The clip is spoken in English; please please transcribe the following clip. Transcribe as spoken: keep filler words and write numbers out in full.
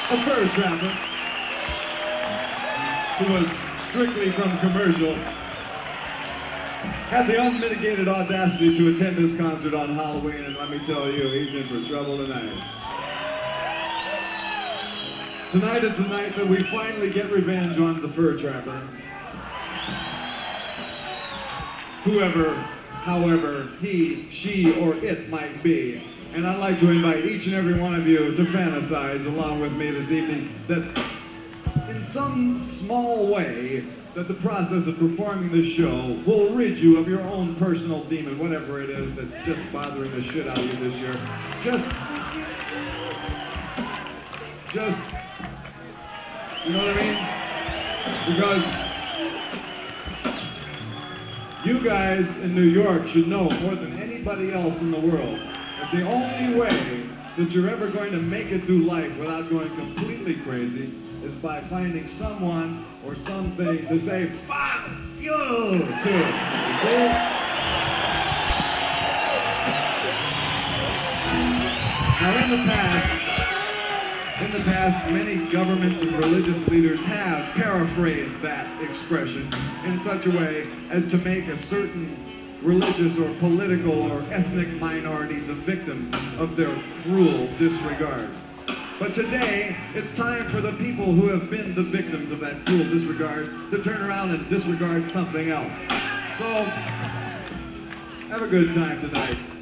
a fur trapper who was strictly from commercial, had the unmitigated audacity to attend this concert on Halloween, and let me tell you, he's in for trouble tonight. Tonight is the night that we finally get revenge on the fur trapper. Whoever, however, he, she, or it might be. And I'd like to invite each and every one of you to fantasize along with me this evening that in some small way that the process of performing this show will rid you of your own personal demon, whatever it is that's just bothering the shit out of you this year. Just, just, you know what I mean? Because you guys in New York should know more than anybody else in the world that the only way that you're ever going to make it through life without going completely crazy is by finding someone or something to say, fuck you, to. See? Now in the past, in the past, many governments and religious leaders have paraphrased that expression in such a way as to make a certain religious or political or ethnic minority the victim of their cruel disregard. But today, it's time for the people who have been the victims of that cruel disregard to turn around and disregard something else. So, have a good time tonight.